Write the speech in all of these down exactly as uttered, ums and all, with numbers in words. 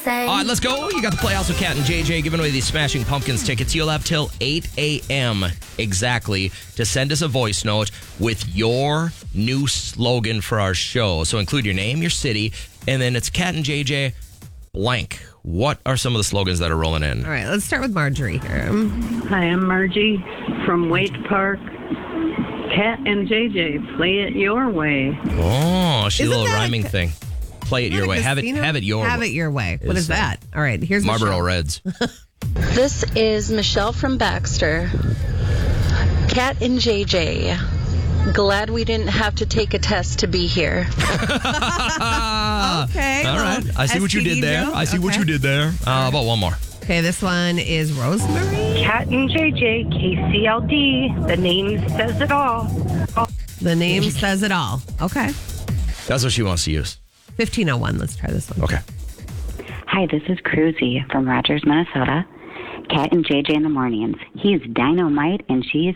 say. All right, let's go. You got the Playhouse with Cat and J J giving away these Smashing Pumpkins tickets. You'll have till eight a.m. exactly to send us a voice note with your new slogan for our show. So include your name, your city, and then it's Cat and J J blank. What are some of the slogans that are rolling in? All right, let's start with Marjorie here. Hi, I'm Margie from Waite Park. Cat and J J, play it your way. Oh, she's Isn't a little that a rhyming ca- thing. Play it your way. Have it have it your Have way. it your way. What Is, is that? All right, here's Marlboro Michelle. Reds. This is Michelle from Baxter. Cat and J J. Glad we didn't have to take a test to be here. Okay. All right. I see what you did there. I see what you did there. Uh, how about one more? Okay, this one is Rosemary. Cat and J J, K C L D. The name says it all. The name says it all. Okay. That's what she wants to use. fifteen oh one. Let's try this one. Okay. Hi, this is Cruzy from Rogers, Minnesota. Cat and J J in the mornings. He's dynamite and she's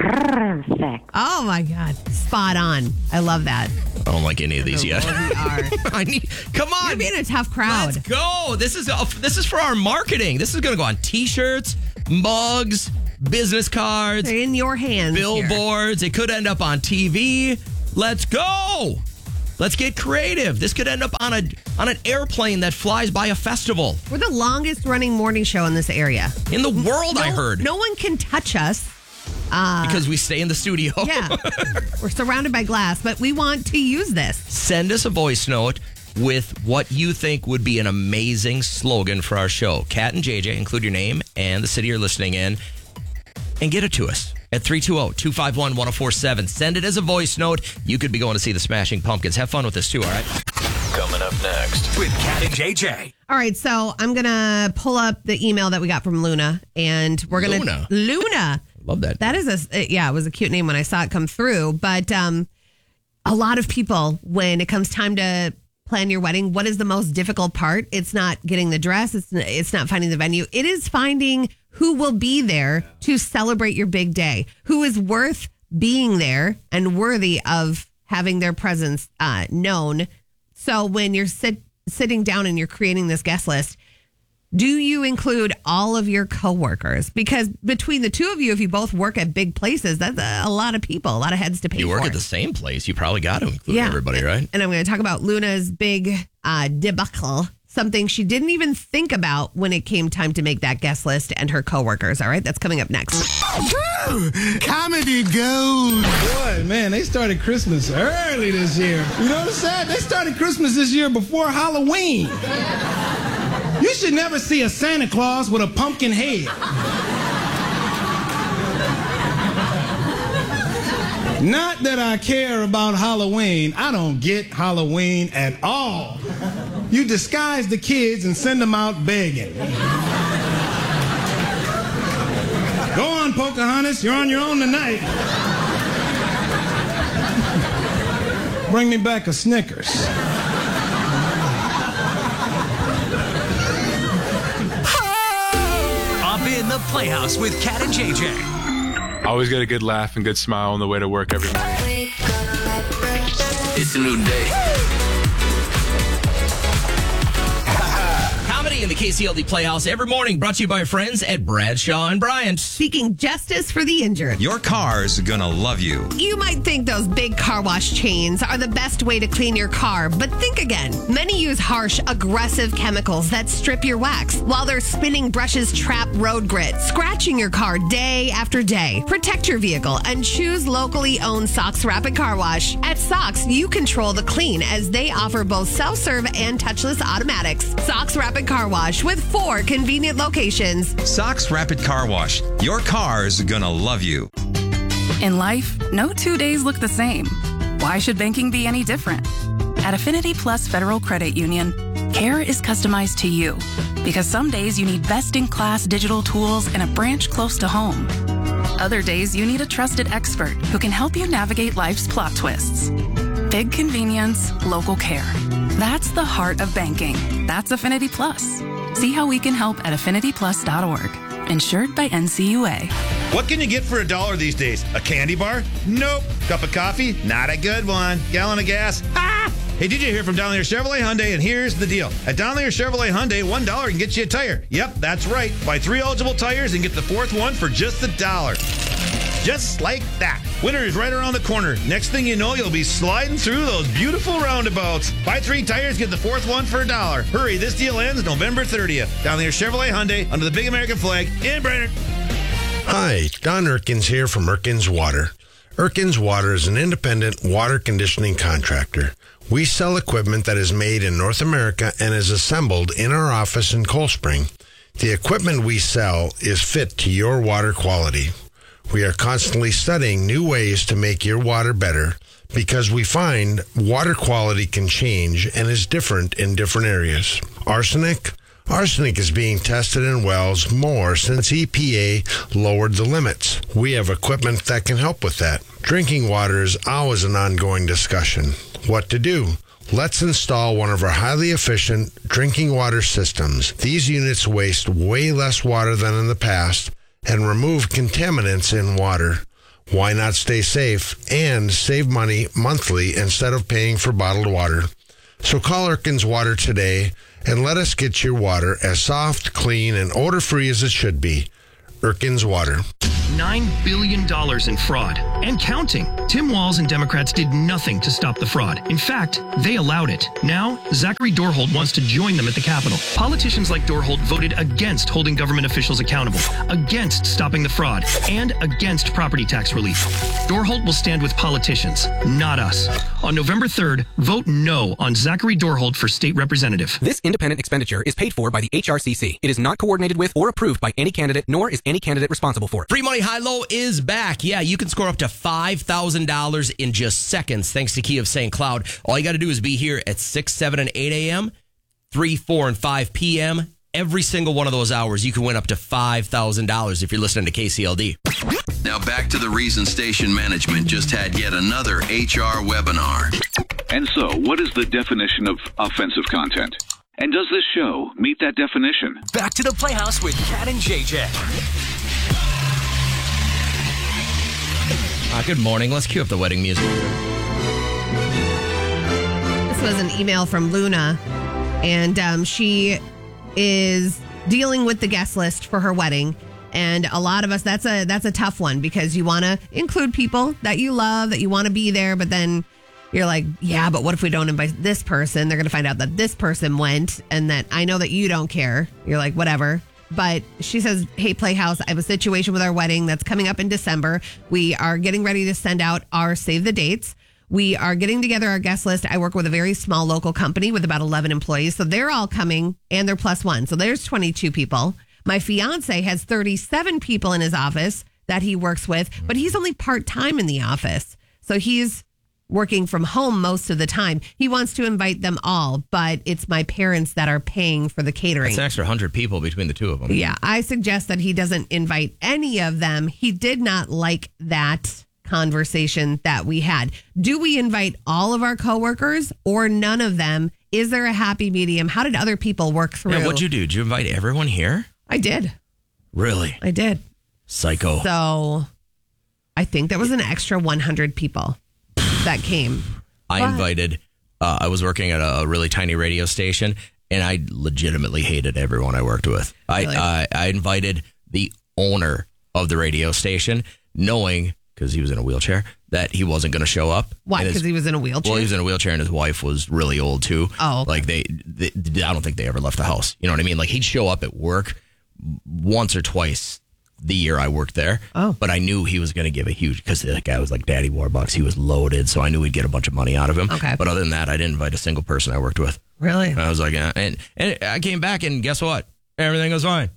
perfect. Oh, my God. Spot on. I love that. I don't like any of these yet. We are. I need. Come on. You're being a tough crowd. Let's go. This is uh, this is for our marketing. This is going to go on T-shirts, mugs, business cards, They're in your hands. here. billboards. It could end up on T V. Let's go. Let's get creative. This could end up on a on an airplane that flies by a festival We're the longest running morning show in this area. in the world. I No- heard No one can touch us. because we stay in the studio. Yeah. We're surrounded by glass, but we want to use this. Send us a voice note with what you think would be an amazing slogan for our show. Cat and J J, include your name and the city you're listening in, and get it to us at three two zero, two five one, one zero four seven. Send it as a voice note. You could be going to see the Smashing Pumpkins. Have fun with this too, all right? Coming up next with Cat and J J. All right, so I'm going to pull up the email that we got from Luna, and we're going to... Luna? Luna. Love that. That is a... Yeah, it was a cute name when I saw it come through, but um, a lot of people, when it comes time to plan your wedding, what is the most difficult part? It's not getting the dress. It's, it's not finding the venue. It is finding who will be there to celebrate your big day, who is worth being there and worthy of having their presence uh, known. So when you're sit, sitting down and you're creating this guest list, do you include all of your coworkers? Because between the two of you, if you both work at big places, that's a, a lot of people, a lot of heads to pay You for. work at the same place. You probably got to include everybody, right? And I'm going to talk about Luna's big uh, debacle, something she didn't even think about when it came time to make that guest list, and her coworkers. All right, that's coming up next. Comedy gold. Boy, man, they started Christmas early this year. You know what I'm saying? They started Christmas this year before Halloween. You should never see a Santa Claus with a pumpkin head. Not that I care about Halloween. I don't get Halloween at all. You disguise the kids and send them out begging. Go on, Pocahontas. You're on your own tonight. Bring me back a Snickers. Up in the Playhouse with Cat and J J. Always get a good laugh and good smile on the way to work every morning. It's a new day. Comedy in the K C L D Playhouse every morning, brought to you by our friends at Bradshaw and Bryant. Seeking justice for the injured. Your car's gonna love you. You might think those big car wash chains are the best way to clean your car, but think again. Many use harsh, aggressive chemicals that strip your wax, while their spinning brushes trap road grit, scratching your car day after day. Protect your vehicle and choose locally owned Sox Rapid Car Wash. At Sox, you control the clean, as they offer both self-serve and touchless automatics. Sox Rapid Car Wash with four convenient locations. Sox Rapid Car Wash. Your car's gonna love you. In life, no two days look the same. Why should banking be any different? At Affinity Plus Federal Credit Union, care is customized to you, because some days you need best-in-class digital tools and a branch close to home. Other days you need a trusted expert who can help you navigate life's plot twists. Big convenience, local care. That's the heart of banking. That's Affinity Plus. See how we can help at affinity plus dot org. Insured by N C U A. What can you get for a dollar these days? A candy bar? Nope. Cup of coffee? Not a good one. Gallon of gas? Ah! Hey, D J here from Donlier Chevrolet Hyundai, and here's the deal. At Donlier Chevrolet Hyundai, one dollar can get you a tire. Yep, that's right. Buy three eligible tires and get the fourth one for just a dollar. Just like that. Winter is right around the corner. Next thing you know, you'll be sliding through those beautiful roundabouts. Buy three tires, get the fourth one for a dollar. Hurry, this deal ends November thirtieth. Donlier Chevrolet Hyundai, under the big American flag in Brainerd. Hi, Don Erkins here from Erkins Water. Erkins Water is an independent water conditioning contractor. We sell equipment that is made in North America and is assembled in our office in Cold Spring. The equipment we sell is fit to your water quality. We are constantly studying new ways to make your water better because we find water quality can change and is different in different areas. Arsenic? Arsenic is being tested in wells more since E P A lowered the limits. We have equipment that can help with that. Drinking water is always an ongoing discussion. What to do? Let's install one of our highly efficient drinking water systems. These units waste way less water than in the past and remove contaminants in water. Why not stay safe and save money monthly instead of paying for bottled water? So call Erkins Water today and let us get your water as soft, clean, and odor-free as it should be. Erkins Water. nine billion dollars in fraud and counting. Tim Walz and Democrats did nothing to stop the fraud. In fact, they allowed it. Now, Zachary Dorhold wants to join them at the Capitol. Politicians like Dorhold voted against holding government officials accountable, against stopping the fraud, and against property tax relief. Dorhold will stand with politicians, not us. On November third, vote no on Zachary Dorhold for state representative. This independent expenditure is paid for by the H R C C. It is not coordinated with or approved by any candidate, nor is any candidate responsible for it. Free Money High Low is back. Yeah, you can score up to five thousand dollars in just seconds thanks to Key of Saint Cloud. All you got to do is be here at six, seven, and eight a.m., three, four, and five p.m. Every single one of those hours, you can win up to five thousand dollars if you're listening to K C L D. Now back to the reason station management just had yet another H R webinar. And so, what is the definition of offensive content? And does this show meet that definition? Back to the Playhouse with Cat and J J. Uh, good morning. Let's cue up the wedding music. This was an email from Luna, and um, she is dealing with the guest list for her wedding. And a lot of us, that's a that's a tough one because you want to include people that you love, that you want to be there, but then you're like, yeah, but what if we don't invite this person? They're going to find out that this person went and that I know that you don't care. You're like, whatever. But she says, hey, Playhouse, I have a situation with our wedding that's coming up in December. We are getting ready to send out our save the dates. We are getting together our guest list. I work with a very small local company with about eleven employees. So they're all coming and they're plus one. So there's twenty-two people. My fiance has thirty-seven people in his office that he works with, but he's only part-time in the office. So he's working from home most of the time. He wants to invite them all, but it's my parents that are paying for the catering. It's an extra one hundred people between the two of them. Yeah, I suggest that he doesn't invite any of them. He did not like that conversation that we had. Do we invite all of our coworkers or none of them? Is there a happy medium? How did other people work through? Yeah, what'd you do? Did you invite everyone here? I did. Really? I did. Psycho. So I think there was an extra one hundred people that came. I What? invited, uh, I was working at a really tiny radio station, and I legitimately hated everyone I worked with. Really? I, I I invited the owner of the radio station, knowing, because he was in a wheelchair, that he wasn't going to show up. Why? And his- Because he was in a wheelchair? Well, he was in a wheelchair, and his wife was really old, too. Oh, okay. Like, they, they, I don't think they ever left the house. You know what I mean? Like, he'd show up at work once or twice the year I worked there. Oh. But I knew he was going to give a huge, because the guy was like Daddy Warbucks. He was loaded, so I knew we'd get a bunch of money out of him. Okay. But other than that, I didn't invite a single person I worked with. Really? And I was like, eh. and, and I came back, and guess what? Everything was fine.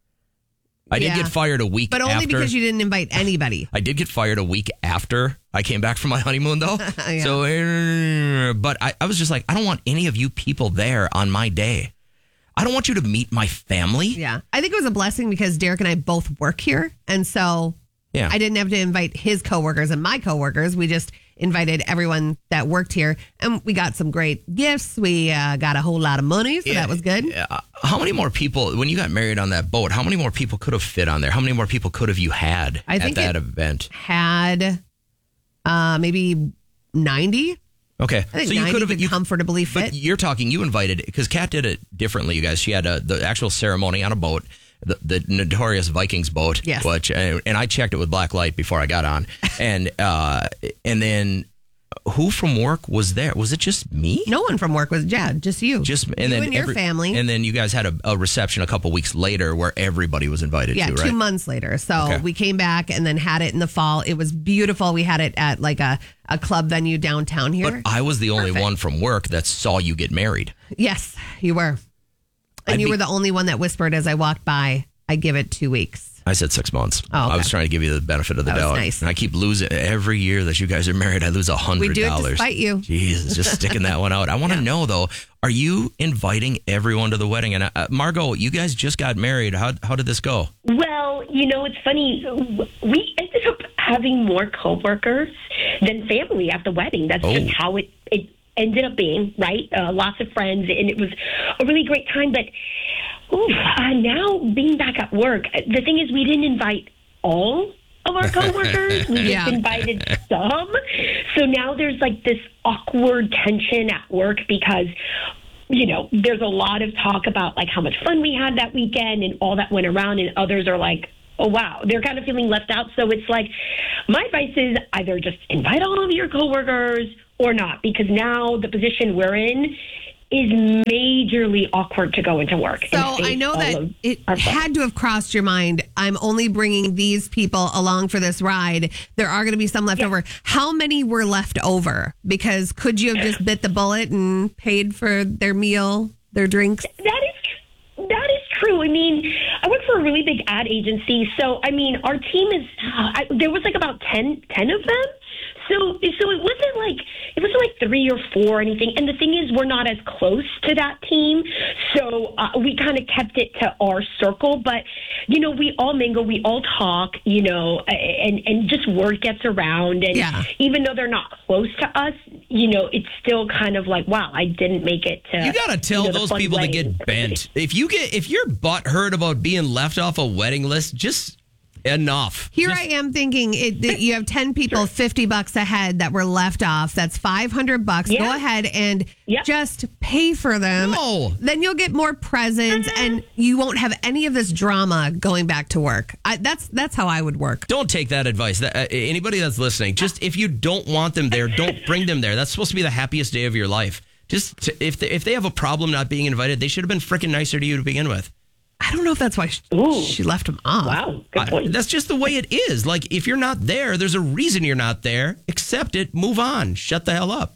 I did Yeah. get fired a week But only after. because you didn't invite anybody. I did get fired a week after I came back from my honeymoon, though. Yeah. So, uh, but I, I was just like, I don't want any of you people there on my day. I don't want you to meet my family. Yeah. I think it was a blessing because Derek and I both work here. And so Yeah. I didn't have to invite his coworkers and my coworkers. We just invited everyone that worked here. And we got some great gifts. We uh, got a whole lot of money. So Yeah. that was good. Uh, how many more people, when you got married on that boat, how many more people could have fit on there? How many more people could have you had I think at that it- event? Had uh, maybe ninety. I think so you ninety could have could you comfortably fit. But you're talking. You invited because Kat did it differently. You guys. She had a, the actual ceremony on a boat, the, the notorious Vikings boat. Yes. Which and I checked it with black light before I got on, and uh, and then. Who from work was there? Was it just me? No one from work was, yeah, just you. Just and you then and your every- family. And then you guys had a, a reception a couple weeks later where everybody was invited Yeah, to, right? two months later. So Okay. we came back and then had it in the fall. It was beautiful. We had it at like a, a club venue downtown here. But I was the only Perfect. one from work that saw you get married. Yes, you were. And I'd you be- were the only one that whispered as I walked by, I give it two weeks. I said six months. Oh, okay. I was trying to give you the benefit of the That was doubt. nice. And I keep losing every year that you guys are married. I lose a hundred We dollars. do it to spite you. Jesus, just sticking that one out. I want to know though, are you inviting everyone to the wedding? And uh, Margot, you guys just got married. How how did this go? Well, you know, it's funny. We ended up having more coworkers than family at the wedding. That's Oh. just how it, it ended up being, right? Uh, lots of friends, and it was a really great time. But ooh, uh, now being back at work, the thing is, we didn't invite all of our coworkers. We Yeah. just invited some. So now there's like this awkward tension at work because you know, there's a lot of talk about like how much fun we had that weekend and all that went around, and others are like, oh, wow, they're kind of feeling left out. So it's like, my advice is either just invite all of your coworkers or not, because now the position we're in is majorly awkward to go into work. So and face I know all that of it our friends. had to have crossed your mind. I'm only bringing these people along for this ride. There are going to be some left over. How many were left over? Because could you have just bit the bullet and paid for their meal, their drinks? That is that is true. I mean, I work for a really big ad agency, so I mean, our team is. Uh, I, there was like about ten, ten of them. So, so it wasn't like it wasn't like three or four or anything. And the thing is, we're not as close to that team, so uh, we kind of kept it to our circle. But you know, we all mingle, we all talk, you know, and and just word gets around. And Yeah. even though they're not close to us, you know, it's still kind of like, wow, I didn't make it to. You gotta tell you know, the those fun people to wedding. get bent. If you get if you're butthurt about being left off a wedding list, just enough. Here I am thinking it, that you have ten people, fifty bucks a head that were left off. That's five hundred bucks. Go Yeah. ahead and just pay for them. No. Then you'll get more presents and you won't have any of this drama going back to work. I, that's that's how I would work. Don't take that advice. That, uh, anybody that's listening, just if you don't want them there, don't bring them there. That's supposed to be the happiest day of your life. Just to, if they, if they have a problem not being invited, they should have been freaking nicer to you to begin with. I don't know if that's why she, she left them off. Wow, good I- point. that's just the way it is. Like if you're not there, there's a reason you're not there. Accept it. Move on. Shut the hell up.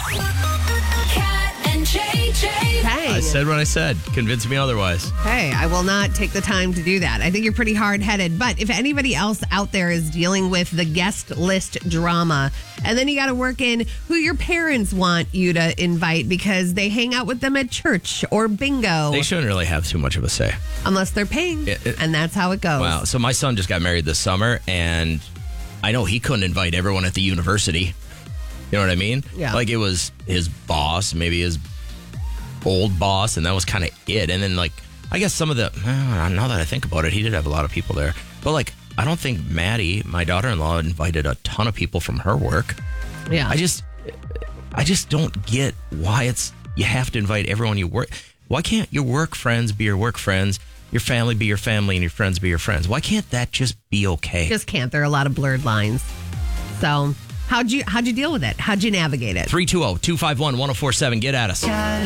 Cat and J J. Hey. I said what I said. Convince me otherwise. Hey, I will not take the time to do that. I think you're pretty hard-headed. But if anybody else out there is dealing with the guest list drama, and then you got to work in who your parents want you to invite because they hang out with them at church or bingo, They shouldn't really have too much of a say. unless they're paying, It- it- and that's how it goes. Wow. So my son just got married this summer, and I know he couldn't invite everyone at the university. You know what I mean? Yeah. Like it was his boss, maybe his old boss, and that was kind of it. And then like I guess some of the uh, now that I think about it, he did have a lot of people there. But like I don't think Maddie, my daughter-in-law, invited a ton of people from her work. Yeah. I just I just don't get why it's you have to invite everyone you work. Why can't your work friends be your work friends, your family be your family, and your friends be your friends? Why can't that just be okay? Just can't. There are a lot of blurred lines. So how'd you how'd you deal with it? How'd you navigate it? three two zero, two five one, one zero four seven. Get at us.